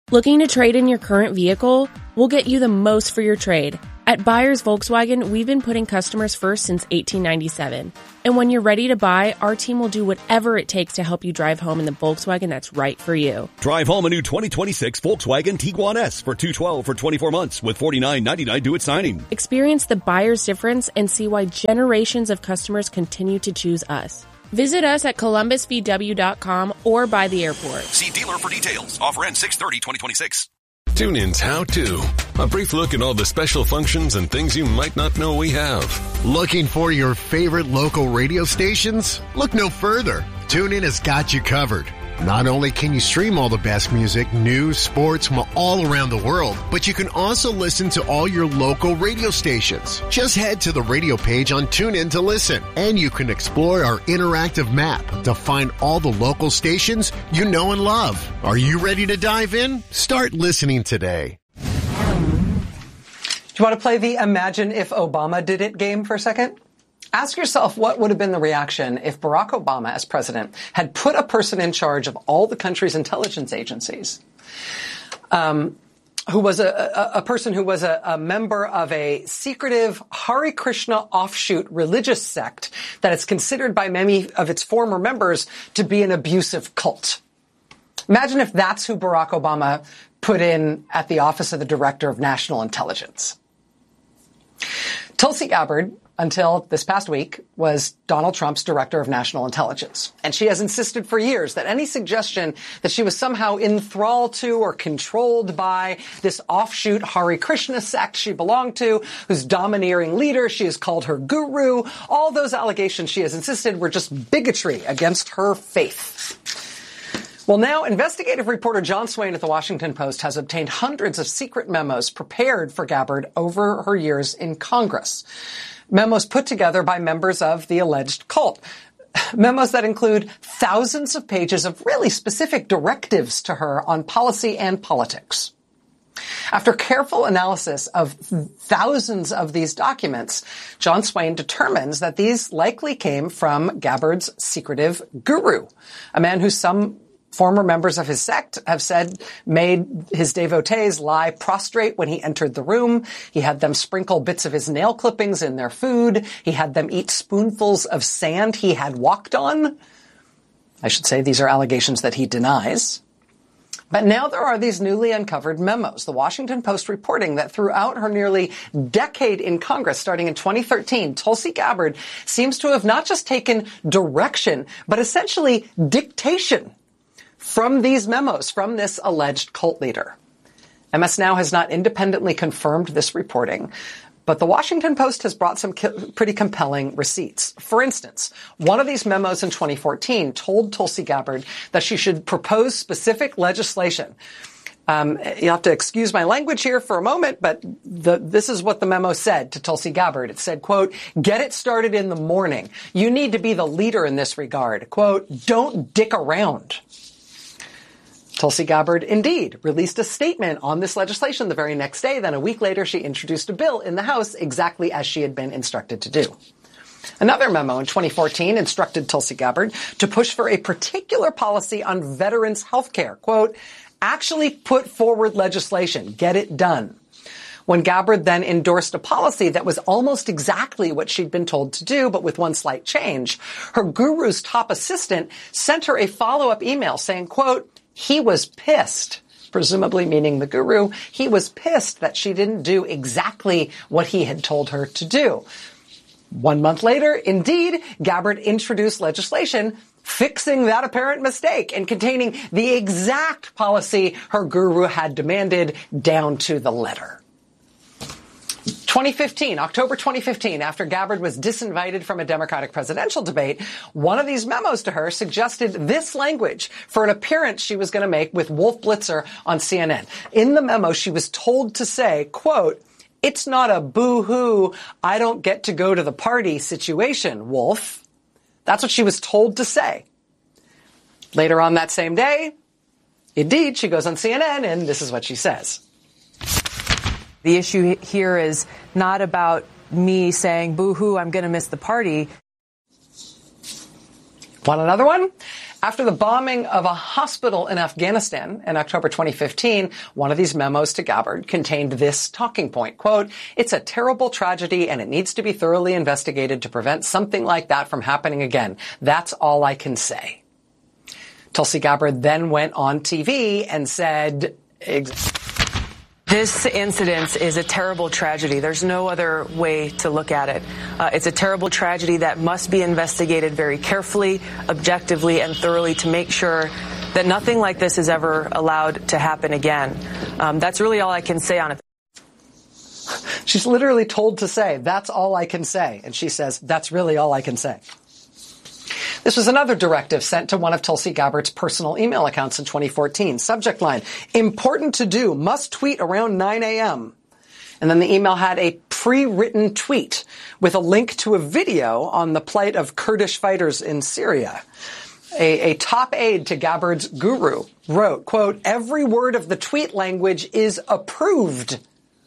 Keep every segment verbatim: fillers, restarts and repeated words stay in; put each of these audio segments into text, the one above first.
Looking to trade in your current vehicle? We'll get you the most for your trade. At Buyers Volkswagen, we've been putting customers first since eighteen ninety-seven. And when you're ready to buy, our team will do whatever it takes to help you drive home in the Volkswagen that's right for you. Drive home a new twenty twenty-six Volkswagen Tiguan S for two hundred twelve dollars for twenty-four months with forty-nine ninety-nine due at signing. Experience the buyer's difference and see why generations of customers continue to choose us. Visit us at columbus v w dot com or by the airport. See dealer for details. Offer ends six thirty twenty twenty-six. TuneIn's How To. A brief look at all the special functions and things you might not know we have. Looking for your favorite local radio stations? Look no further. TuneIn has got you covered. Not only can you stream all the best music, news, sports from all around the world, but you can also listen to all your local radio stations. Just head to the radio page on TuneIn to listen, and you can explore our interactive map to find all the local stations you know and love. Are you ready to dive in? Start listening today. Do you want to play the Imagine If Obama Did It game for a second? Ask yourself what would have been the reaction if Barack Obama, as president, had put a person in charge of all the country's intelligence agencies, um, who was a, a, a person who was a, a member of a secretive Hare Krishna offshoot religious sect that is considered by many of its former members to be an abusive cult. Imagine if that's who Barack Obama put in at the Office of the Director of National Intelligence. Tulsi Gabbard, until this past week, was Donald Trump's Director of National Intelligence. And she has insisted for years that any suggestion that she was somehow enthralled to or controlled by this offshoot Hare Krishna sect she belonged to, whose domineering leader she has called her guru, all those allegations, she has insisted, were just bigotry against her faith. Well, now, investigative reporter John Swain at the Washington Post has obtained hundreds of secret memos prepared for Gabbard over her years in Congress. Memos put together by members of the alleged cult. Memos that include thousands of pages of really specific directives to her on policy and politics. After careful analysis of thousands of these documents, John Swain determines that these likely came from Gabbard's secretive guru, a man who some former members of his sect have said made his devotees lie prostrate when he entered the room. He had them sprinkle bits of his nail clippings in their food. He had them eat spoonfuls of sand he had walked on. I should say these are allegations that he denies. But now there are these newly uncovered memos. The Washington Post reporting that throughout her nearly decade in Congress, starting in twenty thirteen, Tulsi Gabbard seems to have not just taken direction, but essentially dictation from these memos, from this alleged cult leader. M S Now has not independently confirmed this reporting, but the Washington Post has brought some ki- pretty compelling receipts. For instance, one of these memos in twenty fourteen told Tulsi Gabbard that she should propose specific legislation. Um, you'll have to excuse my language here for a moment, but the, this is what the memo said to Tulsi Gabbard. It said, quote, get it started in the morning. You need to be the leader in this regard. Quote, don't dick around. Tulsi Gabbard, indeed, released a statement on this legislation the very next day. Then a week later, she introduced a bill in the House exactly as she had been instructed to do. Another memo in twenty fourteen instructed Tulsi Gabbard to push for a particular policy on veterans' health care. Quote, actually put forward legislation. Get it done. When Gabbard then endorsed a policy that was almost exactly what she'd been told to do, but with one slight change, her guru's top assistant sent her a follow-up email saying, quote, he was pissed, presumably meaning the guru. He was pissed that she didn't do exactly what he had told her to do. One month later, indeed, Gabbard introduced legislation fixing that apparent mistake and containing the exact policy her guru had demanded down to the letter. twenty fifteen, October twenty fifteen, after Gabbard was disinvited from a Democratic presidential debate, one of these memos to her suggested this language for an appearance she was going to make with Wolf Blitzer on C N N. In the memo, she was told to say, quote, it's not a boo-hoo, I don't get to go to the party situation, Wolf. That's what she was told to say. Later on that same day, indeed, she goes on C N N, and this is what she says. The issue here is not about me saying, boo-hoo, I'm going to miss the party. Want another one? After the bombing of a hospital in Afghanistan in October twenty fifteen, one of these memos to Gabbard contained this talking point, quote, "It's a terrible tragedy and it needs to be thoroughly investigated to prevent something like that from happening again. That's all I can say." Tulsi Gabbard then went on T V and said, "This incident is a terrible tragedy. There's no other way to look at it. Uh, it's a terrible tragedy that must be investigated very carefully, objectively, and thoroughly to make sure that nothing like this is ever allowed to happen again." Um, that's really all I can say on it. She's literally told to say, "That's all I can say." And she says, "That's really all I can say." This was another directive sent to one of Tulsi Gabbard's personal email accounts in twenty fourteen. Subject line, "Important to do, must tweet around nine a.m. And then the email had a pre-written tweet with a link to a video on the plight of Kurdish fighters in Syria. A, a top aide to Gabbard's guru wrote, quote, "Every word of the tweet language is approved."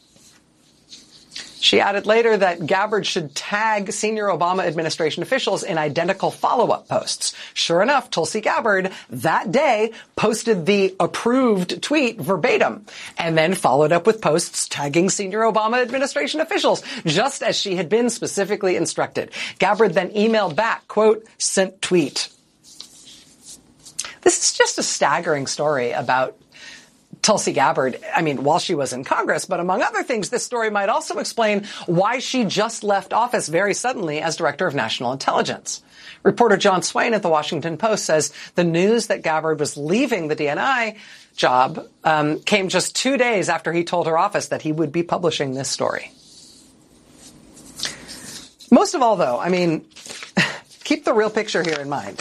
She added later that Gabbard should tag senior Obama administration officials in identical follow-up posts. Sure enough, Tulsi Gabbard that day posted the approved tweet verbatim and then followed up with posts tagging senior Obama administration officials, just as she had been specifically instructed. Gabbard then emailed back, quote, "Sent tweet." This is just a staggering story about Tulsi Gabbard, I mean, while she was in Congress, but among other things, this story might also explain why she just left office very suddenly as Director of National Intelligence. Reporter John Swain at The Washington Post says the news that Gabbard was leaving the D N I job um, came just two days after he told her office that he would be publishing this story. Most of all, though, I mean, keep the real picture here in mind.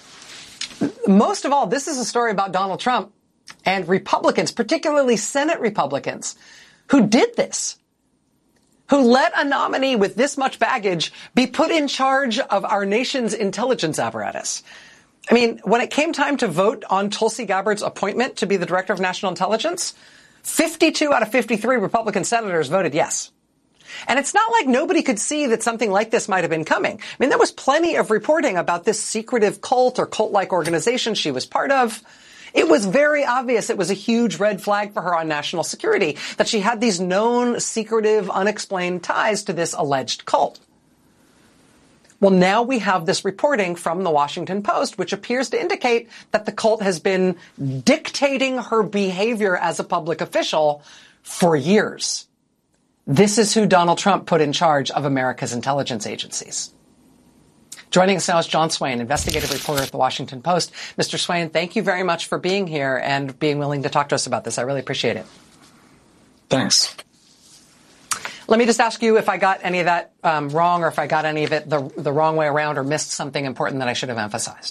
Most of all, this is a story about Donald Trump and Republicans, particularly Senate Republicans, who did this, who let a nominee with this much baggage be put in charge of our nation's intelligence apparatus. I mean, when it came time to vote on Tulsi Gabbard's appointment to be the Director of National Intelligence, fifty-two out of fifty-three Republican senators voted yes. And it's not like nobody could see that something like this might have been coming. I mean, there was plenty of reporting about this secretive cult or cult-like organization she was part of. It was very obvious it was a huge red flag for her on national security that she had these known, secretive, unexplained ties to this alleged cult. Well, now we have this reporting from the Washington Post, which appears to indicate that the cult has been dictating her behavior as a public official for years. This is who Donald Trump put in charge of America's intelligence agencies. Joining us now is John Swain, investigative reporter at The Washington Post. Mister Swain, thank you very much for being here and being willing to talk to us about this. I really appreciate it. Thanks. Let me just ask you if I got any of that um, wrong or if I got any of it the, the wrong way around or missed something important that I should have emphasized.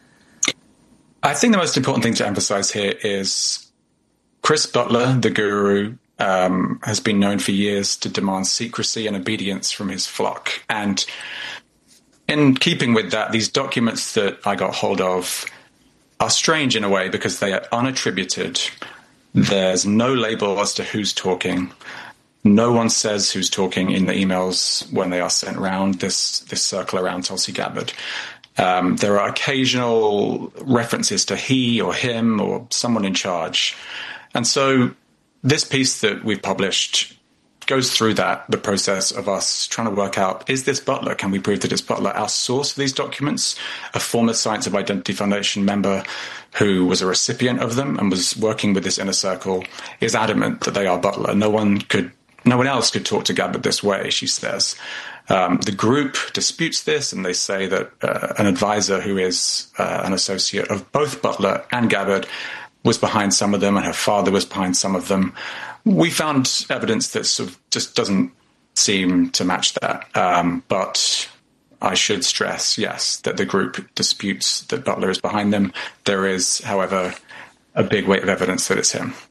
I think the most important thing to emphasize here is Chris Butler, the guru, um, has been known for years to demand secrecy and obedience from his flock. And in keeping with that, these documents that I got hold of are strange in a way because they are unattributed. There's no label as to who's talking. No one says who's talking in the emails when they are sent around this, this circle around Tulsi Gabbard. Um, there are occasional references to he or him or someone in charge. And so this piece that we've published goes through that, the process of us trying to work out, is this Butler? Can we prove that it's Butler? Our source for these documents, a former Science of Identity Foundation member who was a recipient of them and was working with this inner circle, is adamant that they are Butler. No one could, no one else could talk to Gabbard this way, she says. Um, the group disputes this, and they say that uh, an advisor who is uh, an associate of both Butler and Gabbard was behind some of them, and her father was behind some of them. We found evidence that sort of just doesn't seem to match that. Um, but I should stress, yes, that the group disputes that Butler is behind them. There is, however, a big weight of evidence that it's him.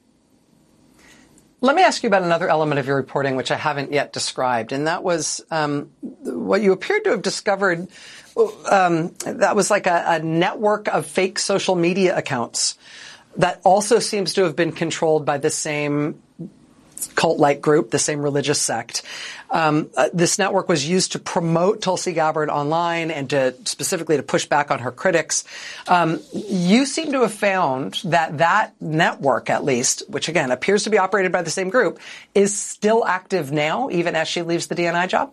Let me ask you about another element of your reporting, which I haven't yet described, and that was um, what you appeared to have discovered. Um, that was like a, a network of fake social media accounts that also seems to have been controlled by the same cult-like group, the same religious sect. Um, uh, this network was used to promote Tulsi Gabbard online and to specifically to push back on her critics. Um, you seem to have found that that network, at least, which again appears to be operated by the same group, is still active now, even as she leaves the D N I job?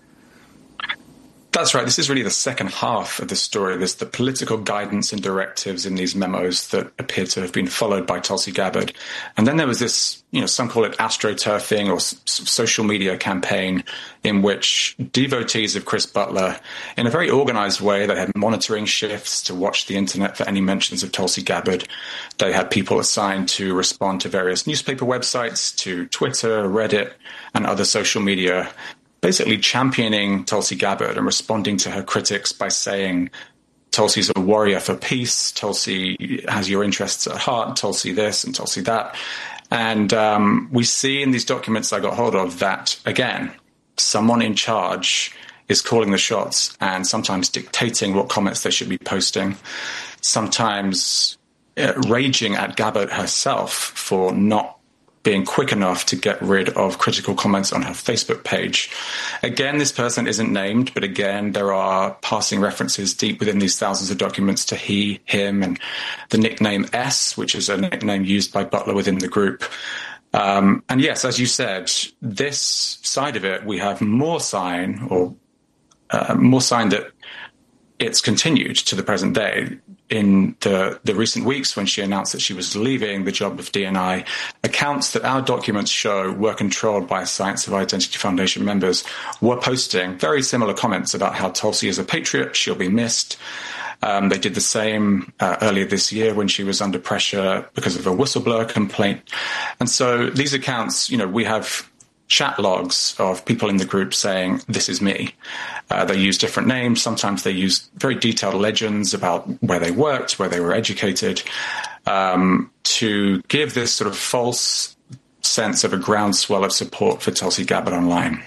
That's right. This is really the second half of the story. There's the political guidance and directives in these memos that appear to have been followed by Tulsi Gabbard. And then there was this, you know, some call it astroturfing or s- social media campaign in which devotees of Chris Butler, in a very organized way, they had monitoring shifts to watch the internet for any mentions of Tulsi Gabbard. They had people assigned to respond to various newspaper websites, to Twitter, Reddit, and other social media, basically championing Tulsi Gabbard and responding to her critics by saying, Tulsi's a warrior for peace, Tulsi has your interests at heart, Tulsi this and Tulsi that. And um, we see in these documents I got hold of that, again, someone in charge is calling the shots and sometimes dictating what comments they should be posting, sometimes uh, raging at Gabbard herself for not being quick enough to get rid of critical comments on her Facebook page. Again, this person isn't named, but again, there are passing references deep within these thousands of documents to he, him, and the nickname S, which is a nickname used by Butler within the group. Um, and yes, as you said, this side of it, we have more sign or uh, more sign that it's continued to the present day. In the, the recent weeks when she announced that she was leaving the job of D N I, accounts that our documents show were controlled by Science of Identity Foundation members were posting very similar comments about how Tulsi is a patriot, she'll be missed. Um, they did the same uh, earlier this year when she was under pressure because of a whistleblower complaint. And so these accounts, you know, we have chat logs of people in the group saying, this is me. Uh, they use different names. Sometimes they use very detailed legends about where they worked, where they were educated, um, to give this sort of false sense of a groundswell of support for Tulsi Gabbard online.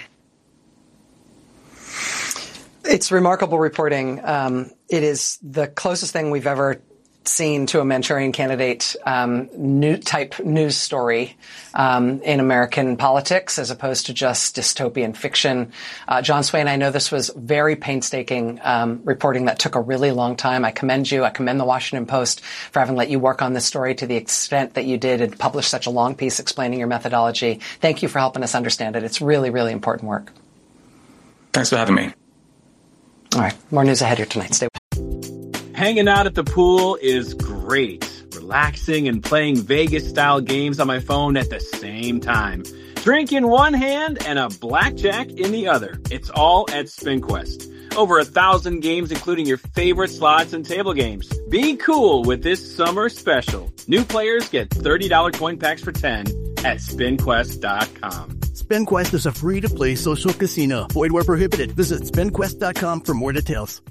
It's remarkable reporting. Um, it is the closest thing we've ever seen to a Manchurian Candidate um, new type news story um, in American politics, as opposed to just dystopian fiction. Uh, John Swain, I know this was very painstaking um, reporting that took a really long time. I commend you. I commend the Washington Post for having let you work on this story to the extent that you did and publish such a long piece explaining your methodology. Thank you for helping us understand it. It's really, really important work. Thanks for having me. All right. More news ahead here tonight. Stay with us. Hanging out at the pool is great. Relaxing and playing Vegas-style games on my phone at the same time. Drink in one hand and a blackjack in the other. It's all at SpinQuest. Over a thousand games, including your favorite slots and table games. Be cool with this summer special. New players get thirty dollars coin packs for ten at spin quest dot com. SpinQuest is a free-to-play social casino. Void where prohibited. Visit spin quest dot com for more details.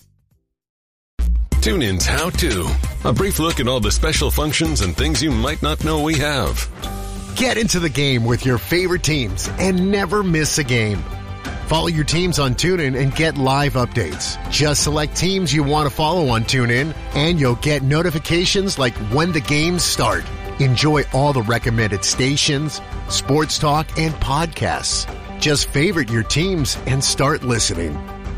TuneIn's How To. A brief look at all the special functions and things you might not know we have. Get into the game with your favorite teams and never miss a game. Follow your teams on TuneIn and get live updates. Just select teams you want to follow on TuneIn, and you'll get notifications like when the games start. Enjoy all the recommended stations, sports talk, and podcasts. Just favorite your teams and start listening.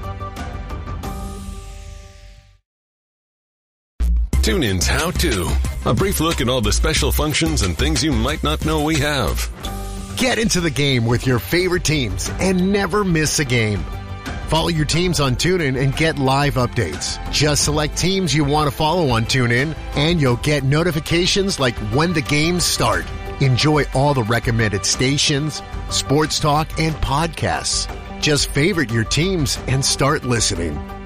TuneIn's How To. A brief look at all the special functions and things you might not know we have. Get into the game with your favorite teams and never miss a game. Follow your teams on TuneIn and get live updates. Just select teams you want to follow on TuneIn, and you'll get notifications like when the games start. Enjoy all the recommended stations, sports talk, and podcasts. Just favorite your teams and start listening.